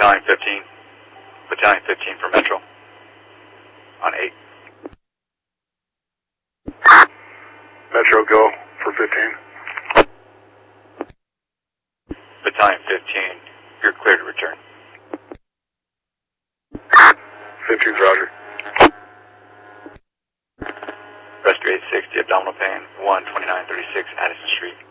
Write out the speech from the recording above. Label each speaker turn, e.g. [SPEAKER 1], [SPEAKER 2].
[SPEAKER 1] Battalion 15. Battalion 15 for Metro. On 8.
[SPEAKER 2] Metro, go for 15.
[SPEAKER 1] Battalion 15, you're clear to return.
[SPEAKER 2] 15's Roger.
[SPEAKER 1] Respirate 60, abdominal pain, 12936 Addison Street.